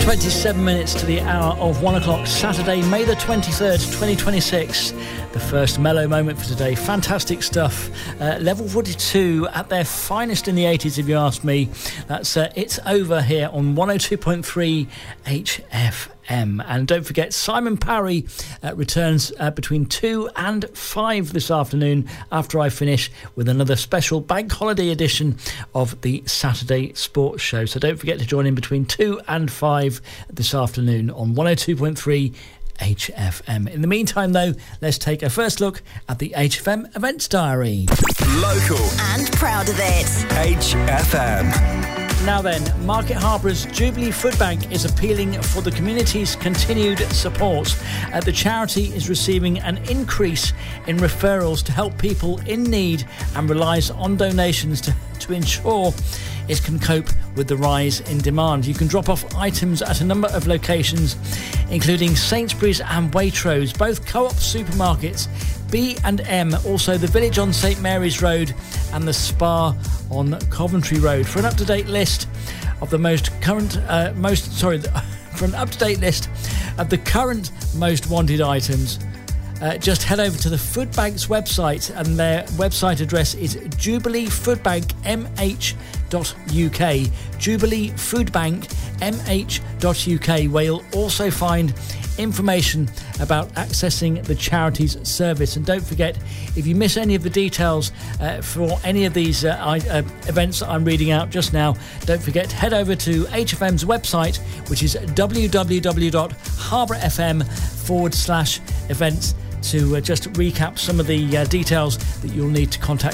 27 minutes to the hour of 1 o'clock, Saturday, May the 23rd, 2026. The first mellow moment for today. Fantastic stuff. Level 42 at their finest in the 80s, if you ask me. That's It's Over here on 102.3 HFM. And don't forget, Simon Parry returns between 2 and 5 this afternoon after I finish with another special bank holiday edition of the Saturday Sports Show. So don't forget to join in between 2 and 5 this afternoon on 102.3 HFM. In the meantime, though, let's take a first look at the HFM Events Diary. Local and proud of it. HFM. Now then, Market Harbour's Jubilee Food Bank is appealing for the community's continued support. The charity is receiving an increase in referrals to help people in need and relies on donations to ensure it can cope with the rise in demand. You can drop off items at a number of locations, including Sainsbury's and Waitrose, both Co-op supermarkets, B&M, also the Village on St Mary's Road and the Spa on Coventry Road. For an up-to-date list of the current most wanted items, just head over to the Food Bank's website, and their website address is jubileefoodbankmh.uk, jubileefoodbankmh.uk, where you'll also find information about accessing the charity's service. And don't forget, if you miss any of the details for any of these events that I'm reading out just now, don't forget, head over to HFM's website, which is www.harbourfm.com/events, to just recap some of the details that you'll need to contact